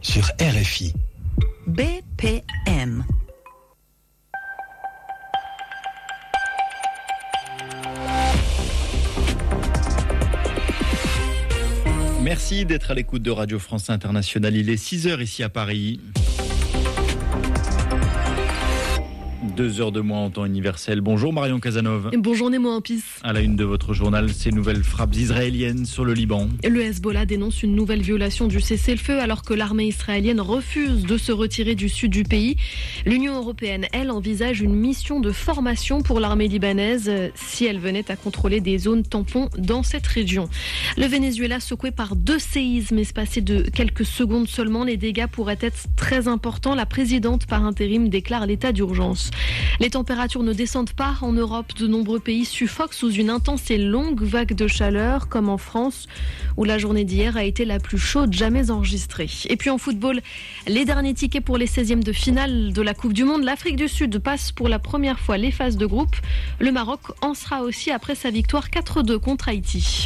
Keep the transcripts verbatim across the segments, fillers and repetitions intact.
sur R F I. B P M. Merci d'être à l'écoute de Radio France Internationale. Il est six heures ici à Paris. Deux heures de moins en temps universel. Bonjour Marion Casanov. Bonjour Nemo Ampis. À la une de votre journal, ces nouvelles frappes israéliennes sur le Liban. Le Hezbollah dénonce une nouvelle violation du cessez-le-feu alors que l'armée israélienne refuse de se retirer du sud du pays. L'Union européenne, elle, envisage une mission de formation pour l'armée libanaise si elle venait à contrôler des zones tampons dans cette région. Le Venezuela secoué par deux séismes espacés de quelques secondes seulement. Les dégâts pourraient être très importants. La présidente par intérim déclare l'état d'urgence. Les températures ne descendent pas en Europe. De nombreux pays suffoquent sous une intense et longue vague de chaleur, comme en France, où la journée d'hier a été la plus chaude jamais enregistrée. Et puis en football, les derniers tickets pour les seizièmes de finale de la Coupe du Monde. L'Afrique du Sud passe pour la première fois les phases de groupe. Le Maroc en sera aussi après sa victoire quatre deux contre Haïti.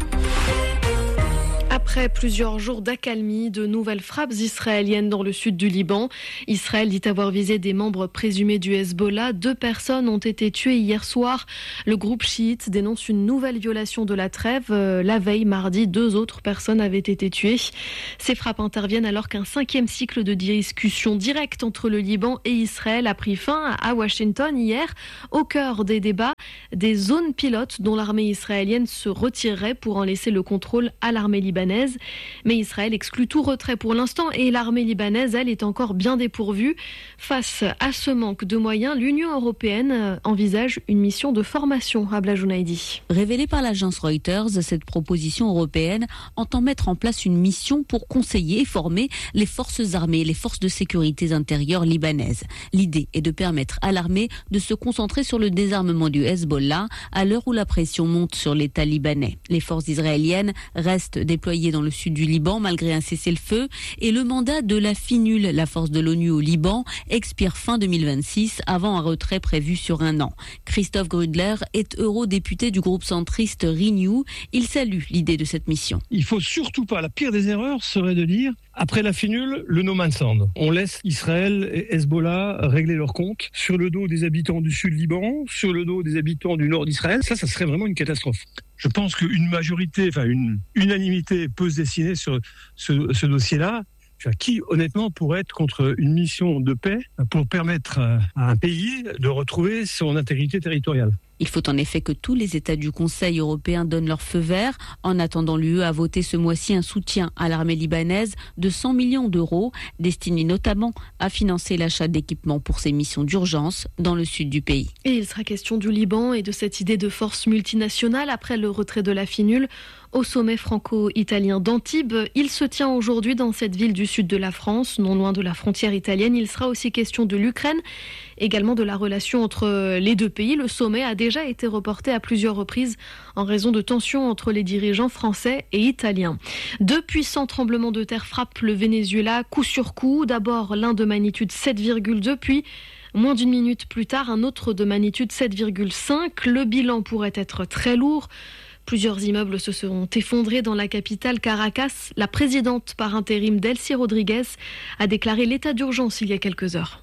Après plusieurs jours d'accalmie, de nouvelles frappes israéliennes dans le sud du Liban. Israël dit avoir visé des membres présumés du Hezbollah. Deux personnes ont été tuées hier soir. Le groupe chiite dénonce une nouvelle violation de la trêve. La veille, mardi, deux autres personnes avaient été tuées. Ces frappes interviennent alors qu'un cinquième cycle de discussion directe entre le Liban et Israël a pris fin à Washington hier. Au cœur des débats, des zones pilotes dont l'armée israélienne se retirerait pour en laisser le contrôle à l'armée libanaise. Mais Israël exclut tout retrait pour l'instant et l'armée libanaise, elle, est encore bien dépourvue. Face à ce manque de moyens, l'Union européenne envisage une mission de formation à Blajounaïdi. Révélée par l'agence Reuters, cette proposition européenne entend mettre en place une mission pour conseiller et former les forces armées et les forces de sécurité intérieure libanaises. L'idée est de permettre à l'armée de se concentrer sur le désarmement du Hezbollah à l'heure où la pression monte sur l'État libanais. Les forces israéliennes restent déployées dans le sud du Liban malgré un cessez-le-feu et le mandat de la FINUL, la force de l'ONU au Liban, expire fin deux mille vingt-six avant un retrait prévu sur un an. Christophe Grudler est eurodéputé du groupe centriste Renew. Il salue l'idée de cette mission. Il faut surtout pas, la pire des erreurs serait de dire après la FINUL, le no man's land. On laisse Israël et Hezbollah régler leur compte sur le dos des habitants du sud Liban, sur le dos des habitants du nord d'Israël. Ça, ça serait vraiment une catastrophe. Je pense qu'une majorité, enfin une unanimité peut se dessiner sur ce, ce dossier-là. Qui, honnêtement, pourrait être contre une mission de paix pour permettre à un pays de retrouver son intégrité territoriale ? Il faut en effet que tous les États du Conseil européen donnent leur feu vert. En attendant, l'U E a voté ce mois-ci un soutien à l'armée libanaise de cent millions d'euros, destiné notamment à financer l'achat d'équipements pour ses missions d'urgence dans le sud du pays. Et il sera question du Liban et de cette idée de force multinationale après le retrait de la FINUL. Au sommet franco-italien d'Antibes, il se tient aujourd'hui dans cette ville du sud de la France, non loin de la frontière italienne. Il sera aussi question de l'Ukraine, également de la relation entre les deux pays. Le sommet a déjà été reporté à plusieurs reprises en raison de tensions entre les dirigeants français et italiens. Deux puissants tremblements de terre frappent le Venezuela coup sur coup. D'abord l'un de magnitude sept virgule deux, puis moins d'une minute plus tard un autre de magnitude sept virgule cinq. Le bilan pourrait être très lourd. Plusieurs immeubles se sont effondrés dans la capitale Caracas. La présidente par intérim Delcy Rodriguez a déclaré l'état d'urgence il y a quelques heures.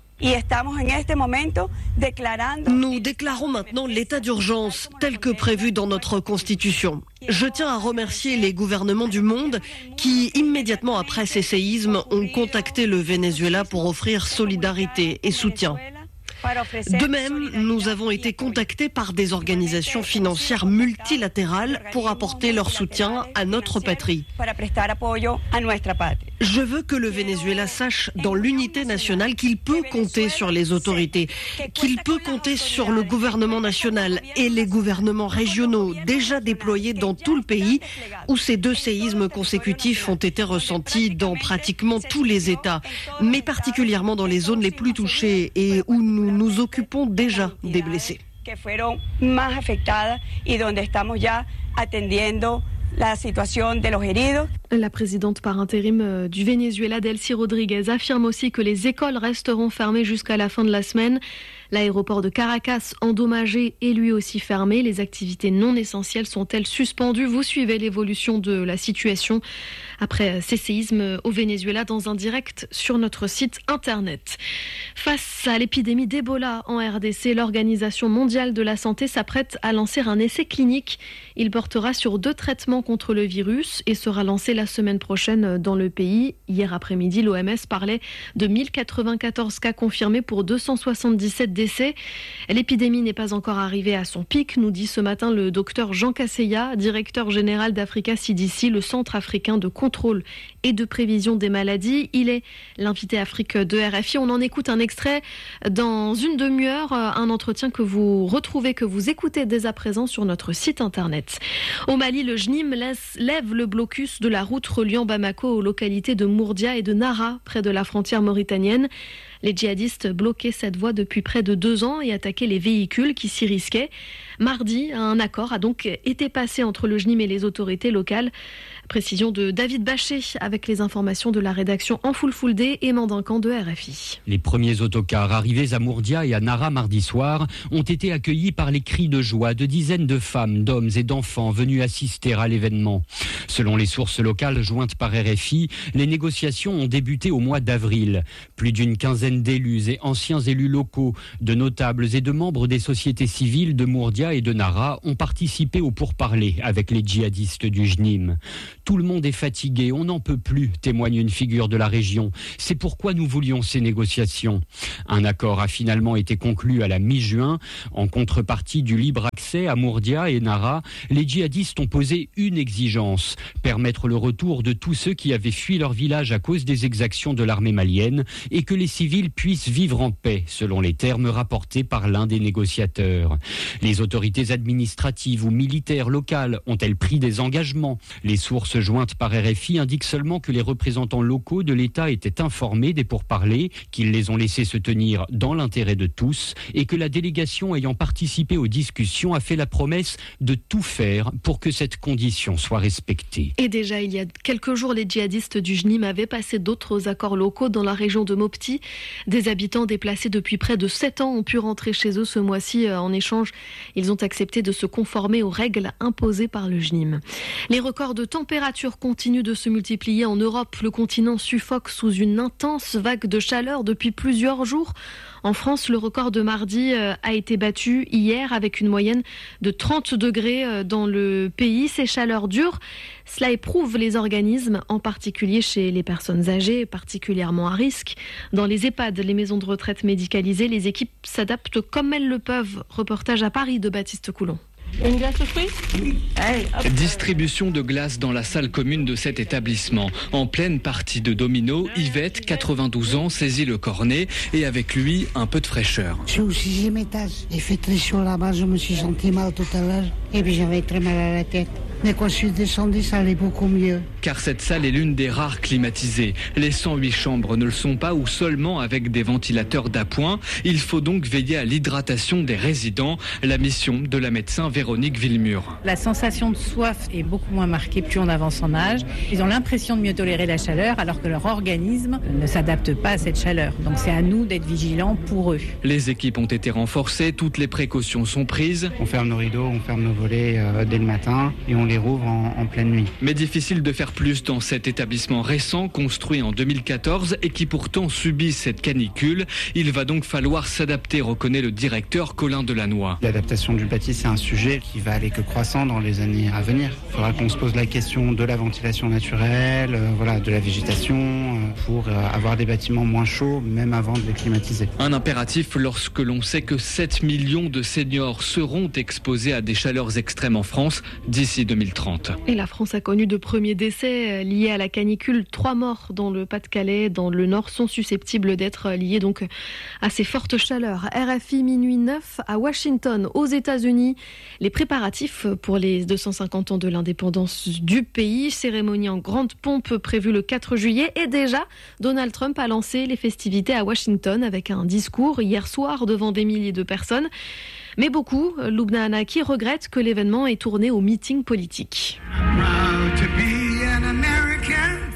Nous déclarons maintenant l'état d'urgence tel que prévu dans notre Constitution. Je tiens à remercier les gouvernements du monde qui, immédiatement après ces séismes, ont contacté le Venezuela pour offrir solidarité et soutien. De même, nous avons été contactés par des organisations financières multilatérales pour apporter leur soutien à notre patrie. Je veux que le Venezuela sache dans l'unité nationale qu'il peut compter sur les autorités, qu'il peut compter sur le gouvernement national et les gouvernements régionaux déjà déployés dans tout le pays où ces deux séismes consécutifs ont été ressentis dans pratiquement tous les États, mais particulièrement dans les zones les plus touchées et où nous nous occupons déjà des blessés. La situación de los heridos. La présidente par intérim du Venezuela, Delcy Rodriguez, affirme aussi que les écoles resteront fermées jusqu'à la fin de la semaine. L'aéroport de Caracas, endommagé, est lui aussi fermé. Les activités non essentielles sont-elles suspendues? Vous suivez l'évolution de la situation après ces séismes au Venezuela dans un direct sur notre site internet. Face à l'épidémie d'Ebola en R D C, l'Organisation mondiale de la santé s'apprête à lancer un essai clinique. Il portera sur deux traitements contre le virus et sera lancé la semaine prochaine dans le pays. Hier après-midi, l'O M S parlait de mille quatre-vingt-quatorze cas confirmés pour deux cent soixante-dix-sept décès. L'épidémie n'est pas encore arrivée à son pic, nous dit ce matin le docteur Jean Casseya, directeur général d'Africa C D C, le Centre africain de contrôle et de prévision des maladies. Il est l'invité Afrique de R F I. On en écoute un extrait dans une demi-heure, un entretien que vous retrouvez, que vous écoutez dès à présent sur notre site internet. Au Mali, le J N I M laisse, lève le blocus de la route reliant Bamako aux localités de Mourdia et de Nara, près de la frontière mauritanienne. Les djihadistes bloquaient cette voie depuis près de deux ans et attaquaient les véhicules qui s'y risquaient. Mardi, un accord a donc été passé entre le J N I M et les autorités locales. Précision de David Bachet avec les informations de la rédaction en full full day et Mandincan de R F I. Les premiers autocars arrivés à Mourdia et à Nara mardi soir ont été accueillis par les cris de joie de dizaines de femmes, d'hommes et d'enfants venus assister à l'événement. Selon les sources locales jointes par R F I, les négociations ont débuté au mois d'avril. Plus d'une quinzaine d'élus et anciens élus locaux, de notables et de membres des sociétés civiles de Mourdia et de Nara ont participé aux pourparlers avec les djihadistes du J N I M. Tout le monde est fatigué, on n'en peut plus, témoigne une figure de la région. C'est pourquoi nous voulions ces négociations. Un accord a finalement été conclu à la mi-juin. En contrepartie du libre accès à Mourdia et Nara, les djihadistes ont posé une exigence, permettre le retour de tous ceux qui avaient fui leur village à cause des exactions de l'armée malienne et que les civils puissent vivre en paix, selon les termes rapportés par l'un des négociateurs. Les autorités administratives ou militaires locales ont-elles pris des engagements? Les sources jointes par R F I indiquent seulement que les représentants locaux de l'État étaient informés des pourparlers, qu'ils les ont laissés se tenir dans l'intérêt de tous et que la délégation ayant participé aux discussions a fait la promesse de tout faire pour que cette condition soit respectée. Et déjà, il y a quelques jours, les djihadistes du J N I M avaient passé d'autres accords locaux dans la région de Mopti. Des habitants déplacés depuis près de sept ans ont pu rentrer chez eux ce mois-ci. En échange, ils ont accepté de se conformer aux règles imposées par le J N I M. Les records de température continuent de se multiplier en Europe. Le continent suffoque sous une intense vague de chaleur depuis plusieurs jours. En France, le record de mardi a été battu hier avec une moyenne de trente degrés dans le pays. Ces chaleurs durent. Cela éprouve les organismes, en particulier chez les personnes âgées, particulièrement à risque. Dans les EHPAD, les maisons de retraite médicalisées, les équipes s'adaptent comme elles le peuvent. Reportage à Paris de Baptiste Coulon. Une glace aux fruits ? Distribution de glace dans la salle commune de cet établissement. En pleine partie de domino, Yvette, quatre-vingt-douze ans, saisit le cornet et avec lui, un peu de fraîcheur. Je suis au sixième étage. Il fait très chaud là-bas, je me suis senti mal tout à l'heure et puis j'avais très mal à la tête. Mais quand je suis descendu, ça allait beaucoup mieux. Car cette salle est l'une des rares climatisées. Les cent huit chambres ne le sont pas ou seulement avec des ventilateurs d'appoint. Il faut donc veiller à l'hydratation des résidents. La mission de la médecin Véronique Villemur. La sensation de soif est beaucoup moins marquée plus on avance en âge. Ils ont l'impression de mieux tolérer la chaleur alors que leur organisme ne s'adapte pas à cette chaleur. Donc c'est à nous d'être vigilants pour eux. Les équipes ont été renforcées, toutes les précautions sont prises. On ferme nos rideaux, on ferme nos volets euh, dès le matin et on les rouvre en, en pleine nuit. Mais difficile de faire plus dans cet établissement récent construit en deux mille quatorze et qui pourtant subit cette canicule. Il va donc falloir s'adapter, reconnaît le directeur Colin Delannoy. L'adaptation du bâti, c'est un sujet qui va aller que croissant dans les années à venir. Il faudra qu'on se pose la question de la ventilation naturelle, euh, voilà, de la végétation, euh, pour euh, avoir des bâtiments moins chauds, même avant de les climatiser. Un impératif lorsque l'on sait que sept millions de seniors seront exposés à des chaleurs extrêmes en France d'ici deux mille trente. Et la France a connu de premiers décès liés à la canicule. Trois morts dans le Pas-de-Calais, dans le Nord, sont susceptibles d'être liés donc à ces fortes chaleurs. R F I minuit neuf à Washington, aux États-Unis. Les préparatifs pour les deux cent cinquante ans de l'indépendance du pays. Cérémonie en grande pompe prévue le quatre juillet. Et déjà, Donald Trump a lancé les festivités à Washington avec un discours hier soir devant des milliers de personnes. Mais beaucoup, Lubna Hanaki, regrette que l'événement ait tourné au meeting politique.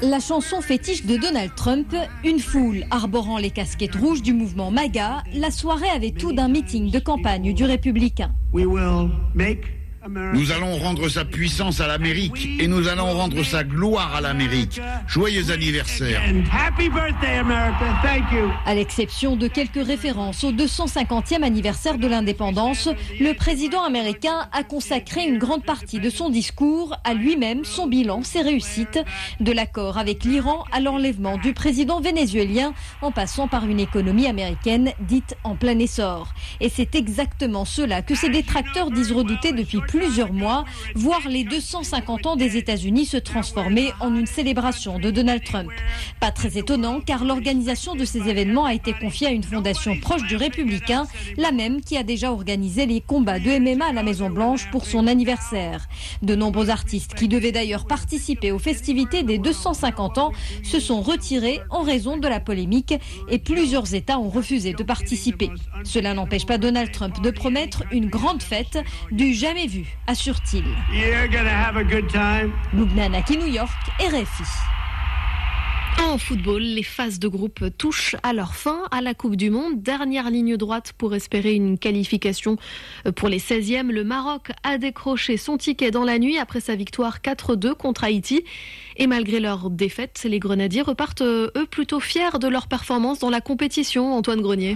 La chanson fétiche de Donald Trump, une foule arborant les casquettes rouges du mouvement MAGA, la soirée avait tout d'un meeting de campagne du républicain. We will make Nous allons rendre sa puissance à l'Amérique et nous allons rendre sa gloire à l'Amérique. Joyeux anniversaire. Happy birthday, America. Thank you. À l'exception de quelques références au deux cent cinquantième anniversaire de l'indépendance, le président américain a consacré une grande partie de son discours à lui-même, son bilan, ses réussites, de l'accord avec l'Iran à l'enlèvement du président vénézuélien, en passant par une économie américaine dite en plein essor. Et c'est exactement cela que ses détracteurs disent redouter depuis plusieurs mois, voir les deux cent cinquante ans des États-Unis se transformer en une célébration de Donald Trump. Pas très étonnant, car l'organisation de ces événements a été confiée à une fondation proche du républicain, la même qui a déjà organisé les combats de M M A à la Maison-Blanche pour son anniversaire. De nombreux artistes qui devaient d'ailleurs participer aux festivités des deux cent cinquante ans se sont retirés en raison de la polémique et plusieurs États ont refusé de participer. Cela n'empêche pas Donald Trump de promettre une grande fête du jamais vu, assure-t-il. Lubna Naki, New York, R F I. En football, les phases de groupe touchent à leur fin à la Coupe du Monde. Dernière ligne droite pour espérer une qualification pour les seizièmes. Le Maroc a décroché son ticket dans la nuit après sa victoire quatre deux contre Haïti. Et malgré leur défaite, les Grenadiers repartent eux plutôt fiers de leur performance dans la compétition. Antoine Grenier.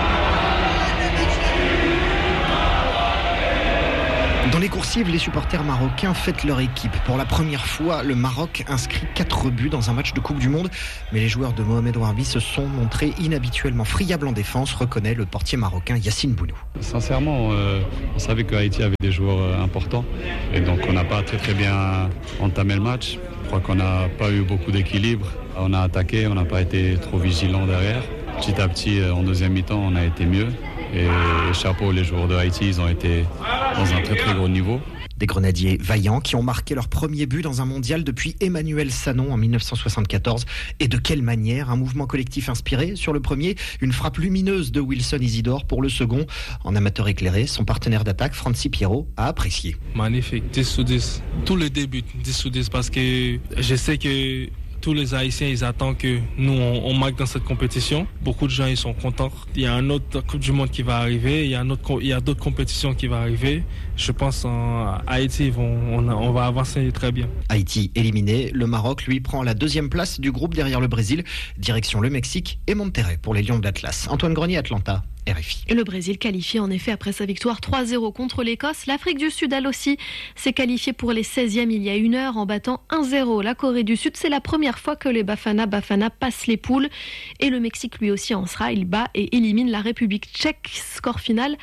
Dans les coursives, les supporters marocains fêtent leur équipe. Pour la première fois, le Maroc inscrit quatre buts dans un match de Coupe du Monde. Mais les joueurs de Mohamed Ouarbi se sont montrés inhabituellement friables en défense, reconnaît le portier marocain Yassine Bounou. Sincèrement, euh, on savait que Haïti avait des joueurs euh, importants. Et donc on n'a pas très très bien entamé le match. Je crois qu'on n'a pas eu beaucoup d'équilibre. On a attaqué, on n'a pas été trop vigilant derrière. Petit à petit, en deuxième mi-temps, on a été mieux. Et chapeau, les joueurs de Haïti, ils ont été dans un très très gros niveau. Des Grenadiers vaillants qui ont marqué leur premier but dans un mondial depuis Emmanuel Sanon en dix-neuf cent soixante-quatorze. Et de quelle manière? Un mouvement collectif inspiré sur le premier, une frappe lumineuse de Wilson Isidore pour le second. En amateur éclairé, son partenaire d'attaque, Francis Pierrot, a apprécié. Magnifique, dix sur dix. Tous les débuts, dix sur dix, parce que je sais que tous les Haïtiens, ils attendent que nous, on, on marque dans cette compétition. Beaucoup de gens, ils sont contents. Il y a un autre Coupe du Monde qui va arriver. Il y a, un autre, il y a d'autres compétitions qui vont arriver. Je pense en Haïti, ils vont, on, on va avancer très bien. Haïti éliminé. Le Maroc, lui, prend la deuxième place du groupe derrière le Brésil. Direction le Mexique et Monterrey pour les Lions de l'Atlas. Antoine Grenier, Atlanta. R F I. Et le Brésil qualifié en effet après sa victoire trois zéro contre l'Écosse. L'Afrique du Sud, elle aussi, s'est qualifiée pour les seizièmes il y a une heure en battant un zéro la Corée du Sud. C'est la première fois que les Bafana Bafana passent les poules. Et le Mexique lui aussi en sera. Il bat et élimine la République tchèque. Score final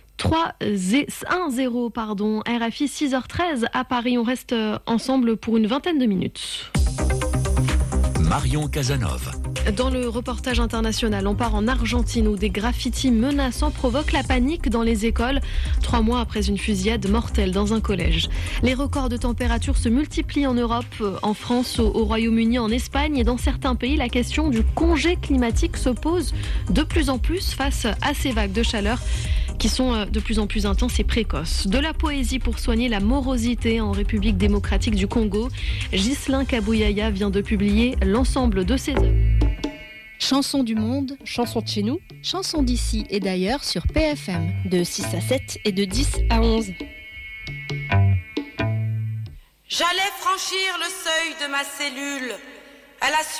un zéro, pardon. R F I, six heures treize à Paris. On reste ensemble pour une vingtaine de minutes. Marion Casanov. Dans le reportage international, on part en Argentine où des graffitis menaçants provoquent la panique dans les écoles, trois mois après une fusillade mortelle dans un collège. Les records de température se multiplient en Europe, en France, au Royaume-Uni, en Espagne et dans certains pays. La question du congé climatique se pose de plus en plus face à ces vagues de chaleur qui sont de plus en plus intenses et précoces. De la poésie pour soigner la morosité en République démocratique du Congo. Ghislain Kabouyaya vient de publier l'ensemble de ses œuvres. Chansons du monde, chansons de chez nous, chansons d'ici et d'ailleurs sur P F M, de six à sept et de dix à onze. J'allais franchir le seuil de ma cellule à la